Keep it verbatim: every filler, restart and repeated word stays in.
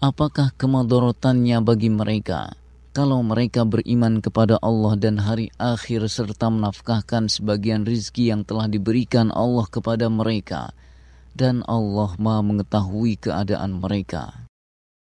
apakah kemadaratannya bagi mereka kalau mereka beriman kepada Allah dan hari akhir serta menafkahkan sebagian rizki yang telah diberikan Allah kepada mereka, dan Allah Maha mengetahui keadaan mereka.